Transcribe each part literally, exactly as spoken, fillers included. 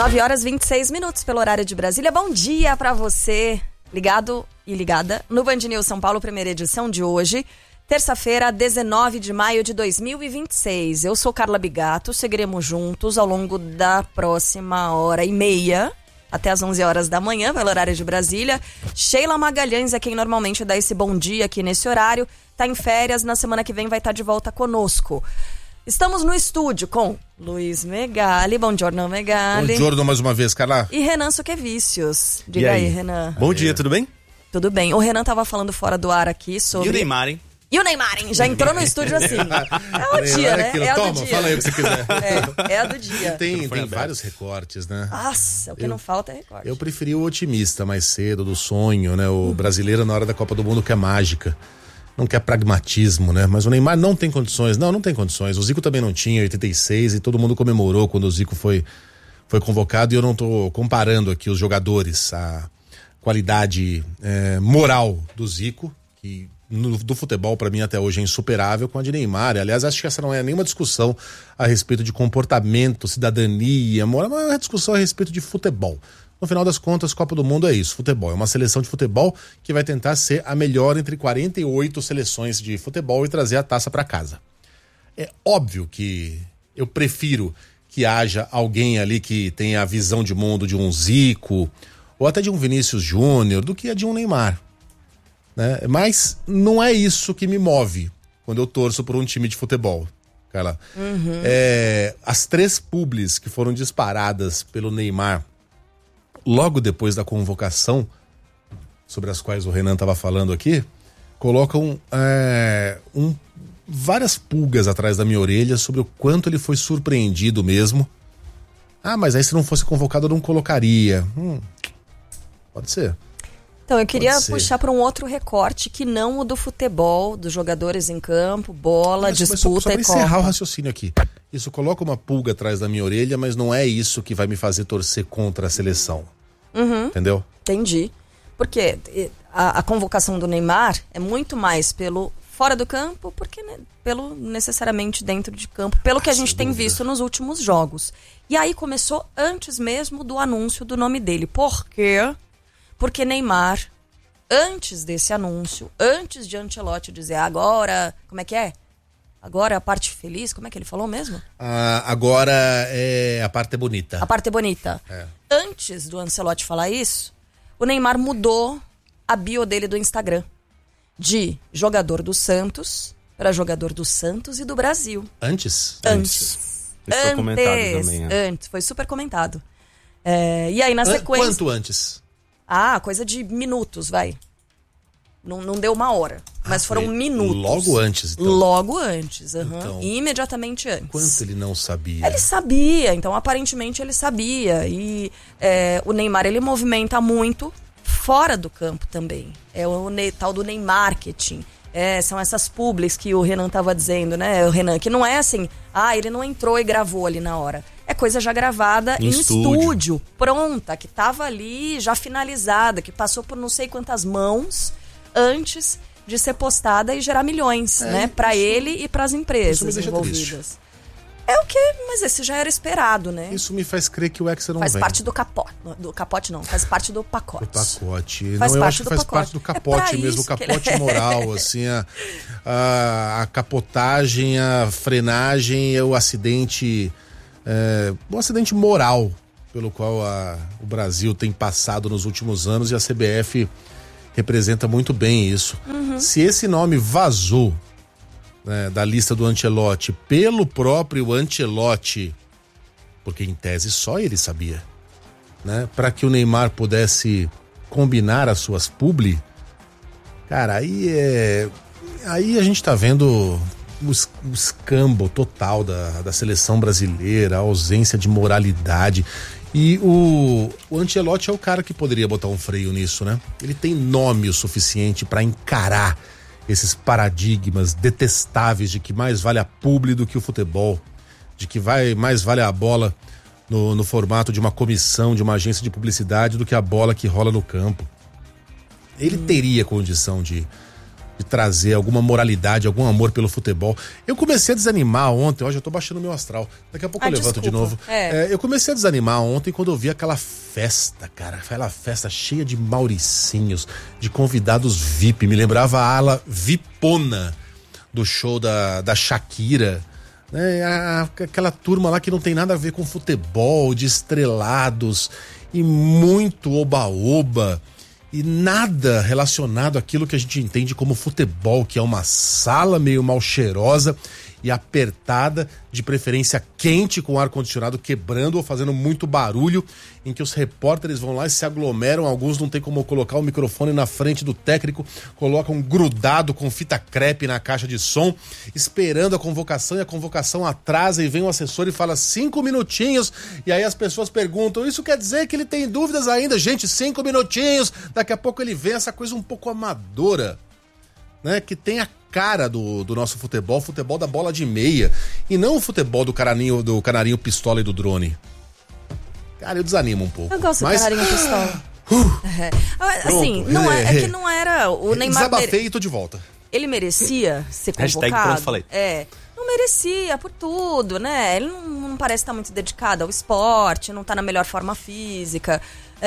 nove horas e vinte e seis minutos pelo horário de Brasília. Bom dia pra você, ligado e ligada no Band News São Paulo, primeira edição de hoje, terça-feira, dezenove de maio de dois mil e vinte e seis. Eu sou Carla Bigato, seguiremos juntos ao longo da próxima hora e meia, até as onze horas da manhã, pelo horário de Brasília. Sheila Magalhães é quem normalmente dá esse bom dia aqui nesse horário, tá em férias, na semana que vem vai estar de volta conosco. Estamos no estúdio com Luiz Megali. Bom dia, Megali. Bom dia mais uma vez, Carla. E Renan Suquevicius. Diga aí? aí, Renan. Bom dia, tudo bem? Tudo bem. O Renan tava falando fora do ar aqui sobre... E o Neymar, hein? E o Neymar, hein? Já entrou no estúdio assim. É o dia, né? É a do Toma, dia. fala aí o que você quiser. É, é a do dia. Tem, tem vários recortes, né? Nossa, o que eu, não falta é recorte. Eu preferi o otimista mais cedo, do sonho, né? O brasileiro na hora da Copa do Mundo quer mágica. Não quer pragmatismo, né? Mas o Neymar não tem condições. Não, não tem condições. O Zico também não tinha, em oitenta e seis, e todo mundo comemorou quando o Zico foi, foi convocado. E eu não tô comparando aqui os jogadores, a qualidade é, moral do Zico, que no, do futebol para mim até hoje é insuperável, com a de Neymar. Aliás, acho que essa não é nenhuma discussão a respeito de comportamento, cidadania, moral, mas é uma discussão a respeito de futebol. No final das contas, Copa do Mundo é isso, futebol. É uma seleção de futebol que vai tentar ser a melhor entre quarenta e oito seleções de futebol e trazer a taça para casa. É óbvio que eu prefiro que haja alguém ali que tenha a visão de mundo de um Zico ou até de um Vinícius Júnior do que a de um Neymar, né? Mas não é isso que me move quando eu torço por um time de futebol, Carla. Uhum. É, as três publis que foram disparadas pelo Neymar logo depois da convocação, sobre as quais o Renan estava falando aqui, colocam é, um, várias pulgas atrás da minha orelha sobre o quanto ele foi surpreendido mesmo. Ah, mas aí se não fosse convocado eu não colocaria. Hum, pode ser. Então, eu queria puxar para um outro recorte que não o do futebol, dos jogadores em campo, bola, mas, disputa mas só, só pra e Copa. encerrar o raciocínio aqui. Isso coloca uma pulga atrás da minha orelha, mas não é isso que vai me fazer torcer contra a seleção. Uhum. Entendeu? Entendi. Porque a, a convocação do Neymar é muito mais pelo fora do campo, porque né, pelo necessariamente dentro de campo, pelo que a gente tem visto nos últimos jogos. E aí começou antes mesmo do anúncio do nome dele. Por quê? Porque Neymar, antes desse anúncio, antes de Ancelotti dizer agora, como é que é? Agora a parte feliz, como é que ele falou mesmo? Ah, agora é a parte bonita. A parte bonita. É. Antes do Ancelotti falar isso, o Neymar mudou a bio dele do Instagram. De jogador do Santos para jogador do Santos e do Brasil. Antes? Antes. Isso foi comentado também. É. Antes, foi super comentado. É, e aí na An- sequência... Quanto antes? Ah, coisa de minutos, vai. Não, não deu uma hora, mas ah, foram minutos. Logo antes, então. Logo antes, uhum. Então, imediatamente antes. Quanto ele não sabia? Ele sabia, então aparentemente ele sabia. E é, o Neymar, ele movimenta muito fora do campo também. É o ne- tal do Neymarketing. É, são essas publis que o Renan tava dizendo, né, o Renan? Que não é assim, ah, ele não entrou e gravou ali na hora. É coisa já gravada em, em estúdio. estúdio, pronta, que tava ali já finalizada, que passou por não sei quantas mãos antes de ser postada e gerar milhões, é, né? Pra isso, ele e pras empresas envolvidas. Triste. É o que, mas esse já era esperado, né? Isso me faz crer que o Hexa não faz vem. Faz parte do capote. Do capote não, faz parte do pacote. Do pacote. Faz não, eu parte acho que do faz pacote. parte do capote é mesmo, o capote ele... moral, assim, a, a, a capotagem, a frenagem, o acidente, é, o acidente moral pelo qual a, o Brasil tem passado nos últimos anos, e a C B F representa muito bem isso. Uhum. Se esse nome vazou, né, da lista do Ancelotti pelo próprio Ancelotti, porque em tese só ele sabia, né, para que o Neymar pudesse combinar as suas publi, cara, aí é aí a gente tá vendo o, o escambo total da, da seleção brasileira, a ausência de moralidade. E o, o Ancelotti é o cara que poderia botar um freio nisso, né? Ele tem nome o suficiente para encarar esses paradigmas detestáveis de que mais vale a publi do que o futebol, de que vai, mais vale a bola no, no formato de uma comissão, de uma agência de publicidade, do que a bola que rola no campo. Ele hum. teria condição de de trazer alguma moralidade, algum amor pelo futebol. Eu comecei a desanimar ontem, hoje eu tô baixando meu astral. Daqui a pouco ah, eu levanto desculpa. de novo. É. É, eu comecei a desanimar ontem quando eu vi aquela festa, cara. Aquela festa cheia de mauricinhos, de convidados V I P. Me lembrava a ala vipona do show da, da Shakira. Né? A, aquela turma lá que não tem nada a ver com futebol, de estrelados e muito oba-oba. E nada relacionado àquilo que a gente entende como futebol, que é uma sala meio mal cheirosa e apertada, de preferência quente, com ar-condicionado quebrando ou fazendo muito barulho, em que os repórteres vão lá e se aglomeram, alguns não tem como colocar o microfone na frente do técnico, colocam grudado com fita crepe na caixa de som, esperando a convocação, e a convocação atrasa e vem o assessor e fala cinco minutinhos, e aí as pessoas perguntam, isso quer dizer que ele tem dúvidas ainda? Gente, cinco minutinhos, daqui a pouco ele vem, essa coisa um pouco amadora, né, que tem a cara do, do nosso futebol, futebol da bola de meia, e não o futebol do canarinho, do canarinho pistola e do drone. Cara, eu desanimo um pouco. Eu gosto mas... do canarinho pistola. Uh, é. Assim, pronto, não é, é, é que não era o Neymar. Desabafei e tô de volta. Ele merecia ser convocado. Hashtag pronto, falei. É. Não merecia por tudo, né? Ele não, não parece estar muito dedicado ao esporte, não tá na melhor forma física.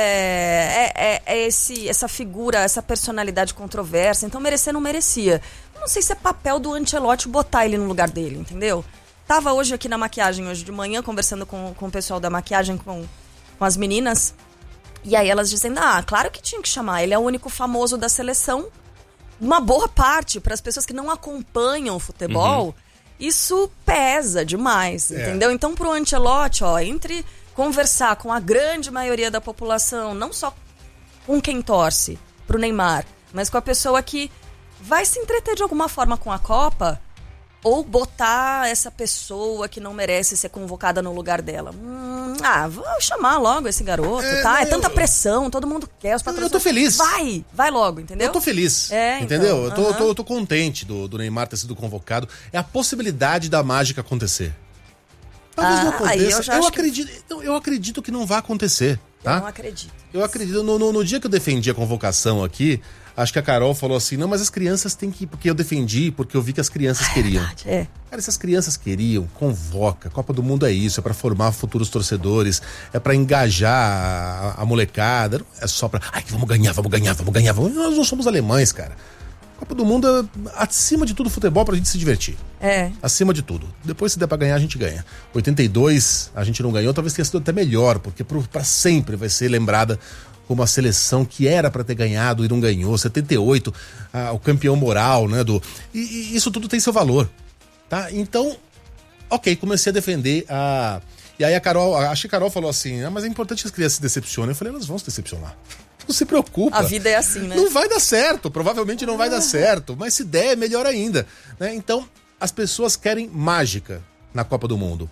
É, é, é esse, essa figura, essa personalidade controversa. Então merecer não merecia. Eu não sei se é papel do Ancelotti botar ele no lugar dele, entendeu? Tava hoje aqui na maquiagem, hoje de manhã, conversando com, com o pessoal da maquiagem, com, com as meninas. E aí elas dizendo, ah, claro que tinha que chamar. Ele é o único famoso da seleção. Uma boa parte, para as pessoas que não acompanham o futebol, uhum. Isso pesa demais, é. Entendeu? Então pro Ancelotti, ó, entre conversar com a grande maioria da população, não só com quem torce pro Neymar, mas com a pessoa que vai se entreter de alguma forma com a Copa, ou botar essa pessoa que não merece ser convocada no lugar dela. Hum, ah, vou chamar logo esse garoto, é, tá? Não, é tanta eu, pressão, todo mundo quer, os patrocinadores. Eu tô feliz. Vai, vai logo, entendeu? Eu tô feliz, é, entendeu? Então, eu, tô, uh-huh. eu, tô, eu tô contente do, do Neymar ter sido convocado. É a possibilidade da mágica acontecer. Talvez ah, não aconteça. Eu, eu, acredito, que... eu acredito que não vai acontecer, tá? Eu não acredito. Eu acredito. No, no, no dia que eu defendi a convocação aqui, acho que a Carol falou assim, não, mas as crianças têm que ir, porque eu defendi, porque eu vi que as crianças ah, queriam. É verdade, é. Cara, se as crianças queriam, convoca. Copa do Mundo é isso, é pra formar futuros torcedores, é pra engajar a, a molecada, não é só pra, ai, vamos ganhar, vamos ganhar, vamos ganhar, vamos... Nós não somos alemães, cara. Copa do Mundo é, acima de tudo, futebol pra gente se divertir. É. Acima de tudo. Depois, se der pra ganhar, a gente ganha. oitenta e dois, a gente não ganhou, talvez tenha sido até melhor, porque pro, pra sempre vai ser lembrada como a seleção que era para ter ganhado e não ganhou. setenta e oito, ah, o campeão moral, né? Do... E, e isso tudo tem seu valor, tá? Então, ok, comecei a defender a... E aí a Carol, acho que a Carol falou assim, ah, mas é importante que as crianças se decepcionem. Eu falei, elas vão se decepcionar. Não se preocupa. A vida é assim, né? Não vai dar certo, provavelmente não vai dar certo, mas se der, é melhor ainda, né? Então, as pessoas querem mágica na Copa do Mundo.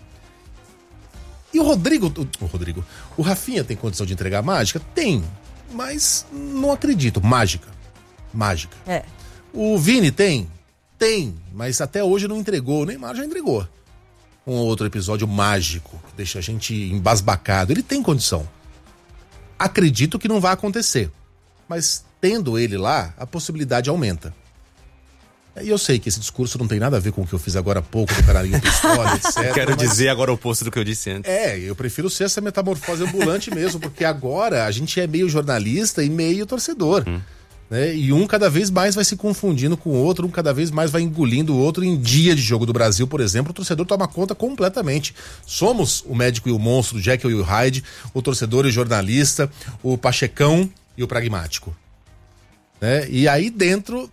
E o Rodrigo, o, o Rodrigo, o Rafinha tem condição de entregar mágica? Tem, mas não acredito. Mágica, mágica. É. O Vini tem? Tem, mas até hoje não entregou. O Neymar já entregou. Um outro episódio mágico, que deixa a gente embasbacado. Ele tem condição. Acredito que não vai acontecer, mas tendo ele lá, a possibilidade aumenta. E eu sei que esse discurso não tem nada a ver com o que eu fiz agora há pouco, do canarinho pistola, etcétera. Quero mas... dizer agora o oposto do que eu disse antes. É, eu prefiro ser essa metamorfose ambulante mesmo, porque agora a gente é meio jornalista e meio torcedor. Hum. Né? E um cada vez mais vai se confundindo com o outro, um cada vez mais vai engolindo o outro. Em dia de jogo do Brasil, por exemplo, o torcedor toma conta completamente. Somos o médico e o monstro, o Jekyll e o Hyde, o torcedor e o jornalista, o pachecão e o pragmático. Né? E aí dentro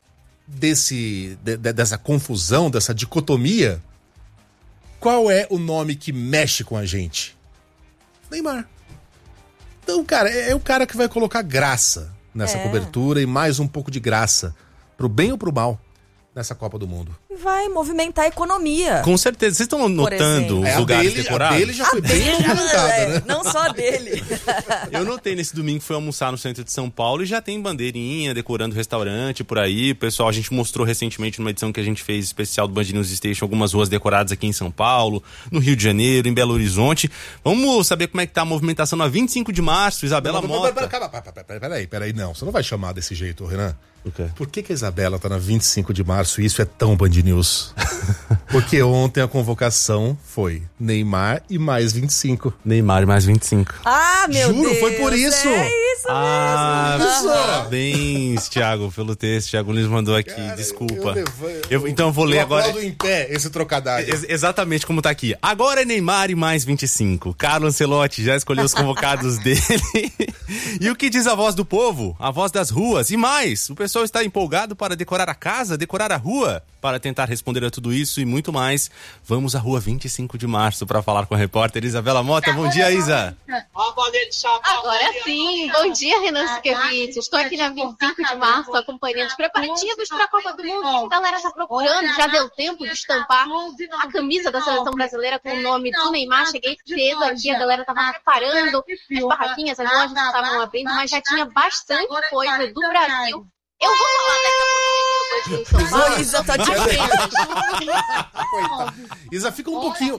desse, de, dessa confusão, dessa dicotomia, qual é o nome que mexe com a gente? Neymar. Então, cara, é, é o cara que vai colocar graça nessa é. cobertura e mais um pouco de graça, pro bem ou pro mal, nessa Copa do Mundo. Vai movimentar a economia. Com certeza. Vocês estão notando os é, lugares dele, decorados? A dele já foi a bem movimentada, é, né? Não só a dele. Eu notei nesse domingo que fui almoçar no centro de São Paulo e já tem bandeirinha decorando o restaurante por aí. Pessoal, a gente mostrou recentemente numa edição que a gente fez especial do Band News Station algumas ruas decoradas aqui em São Paulo, no Rio de Janeiro, em Belo Horizonte. Vamos saber como é que tá a movimentação na vinte e cinco de março, Isabela não, Mota. Peraí, peraí, peraí, peraí, não. Você não vai chamar desse jeito, Renan. O quê? Por que, que a Isabela tá na vinte e cinco de março e isso é tão Band News? Porque ontem a convocação foi Neymar e mais vinte e cinco. Neymar e mais vinte e cinco. Ah, meu Juro, Deus. foi por isso. É isso Ah, mesmo. parabéns, Thiago, pelo texto. Thiago Nunes mandou aqui, Cara, desculpa. eu levo- Eu- então eu vou ler Eu agora. aplaudo em pé esse trocadilho. Ex- exatamente como tá aqui. Agora é Neymar e mais vinte e cinco. Carlo Ancelotti já escolheu os convocados dele. E o que diz a voz do povo? A voz das ruas. E mais, o pessoal está empolgado para decorar a casa, decorar a rua. Para tentar responder a tudo isso e muito mais, vamos à rua vinte e cinco de março para falar com a repórter Isabela Mota. Bom dia, Isa. Agora sim. Bom dia, Renan Siquevich. Estou aqui na vinte e cinco de março acompanhando os preparativos para a Copa do Mundo. A galera está procurando, já deu tempo de estampar a camisa da seleção brasileira com o nome do Neymar. Cheguei cedo aqui, a galera estava preparando as barraquinhas, as lojas estavam abrindo, mas já tinha bastante coisa do Brasil. Eu vou falar daqui a pouquinho depois de São Paulo. Ô, Isa, tá de Coitada. Isa, fica um pouquinho...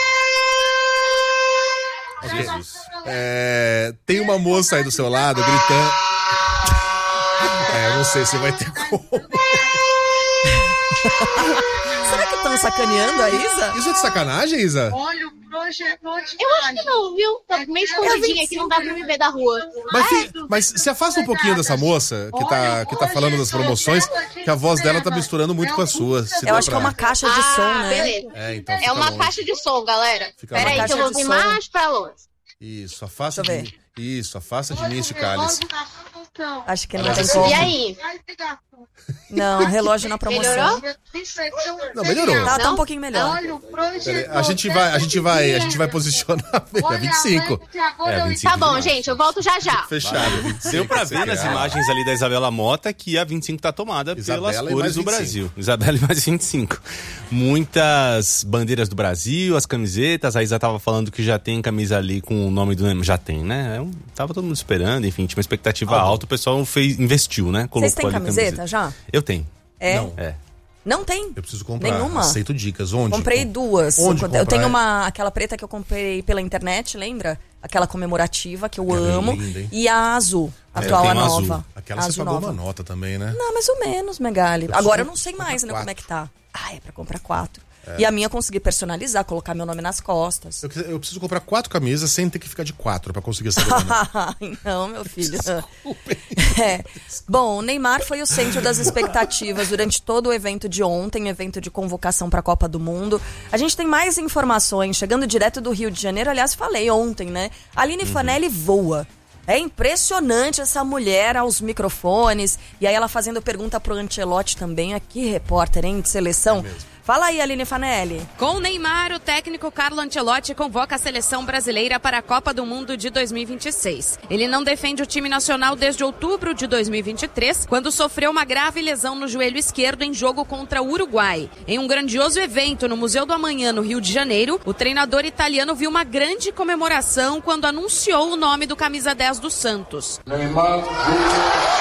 Jesus. É, tem uma moça aí do seu lado gritando. É, eu não sei se vai ter como. Será que estão sacaneando a Isa? Isso é de sacanagem, Isa? Olha o projetor de Eu acho que não, viu? Tá meio escondidinha aqui, não dá pra me ver da rua. Mas, fi- mas se afasta um pouquinho dessa moça que tá, que tá falando das promoções, que a voz dela tá misturando muito com a sua. Se Eu dá acho que é pra- uma caixa de som, Ah, né? beleza. É, então É fica uma longe. caixa de som, galera. Fica Pera aí longe. que eu vou Caixa vir de som. mais pra longe. Isso, afasta Deixa eu de Isso, afasta de mim este cálice. Acho que não Aliás, tem assim, como. E aí? Não, relógio na promoção. Melhorou? Não, melhorou. Tá, tá Não? um pouquinho melhor. Olha o projetor. Peraí, a gente vai, a gente vai, a gente vai posicionar é vinte e cinco. É, vinte e cinco Tá bom, de gente, eu volto já já. Fechado. vinte e cinco, Deu pra você ver nas quer. imagens ali da Isabela Mota que a vinte e cinco tá tomada Isabela pelas e cores mais do vinte e cinco. Brasil. Isabela e mais vinte e cinco. Muitas bandeiras do Brasil, as camisetas. A Isa tava falando que já tem camisa ali com o nome do Neymar. Já tem, né? É um- tava todo mundo esperando, enfim, tinha uma expectativa Ah, alta. O pessoal fez, investiu, né? Vocês têm ali camiseta já? Eu tenho. É? Não. É. Não tem? Eu preciso comprar. Nenhuma? Aceito dicas. Onde? Comprei duas. Onde eu comprar? tenho uma, aquela preta que eu comprei pela internet, lembra? Aquela comemorativa que eu Ela é amo. linda, hein? E a azul, É, atual, eu a tenho azul. nova. Aquela A você azul pagou nova. uma nota também, né? Não, mais ou menos, Megali. preciso Agora eu não sei comprar mais, né, quatro. como é que tá. Ah, é pra comprar quatro. E a minha consegui personalizar, colocar meu nome nas costas. Eu, eu preciso comprar quatro camisas sem ter que ficar de quatro pra conseguir essa grana. Ai, não, meu filho. É. Bom, o Neymar foi o centro das expectativas durante todo o evento de ontem, evento de convocação para a Copa do Mundo. A gente tem mais informações, chegando direto do Rio de Janeiro. Aliás, falei ontem, né? A Aline Fanelli voa. É impressionante essa mulher aos microfones. E aí ela fazendo pergunta pro Ancelotti também. Aqui, repórter, hein, de seleção. Fala aí, Aline Fanelli. Com o Neymar, o técnico Carlo Ancelotti convoca a seleção brasileira para a Copa do Mundo de dois mil e vinte e seis. Ele não defende o time nacional desde outubro de dois mil e vinte e três, quando sofreu uma grave lesão no joelho esquerdo em jogo contra o Uruguai. Em um grandioso evento no Museu do Amanhã, no Rio de Janeiro, o treinador italiano viu uma grande comemoração quando anunciou o nome do camisa dez do Santos. Neymar Júnior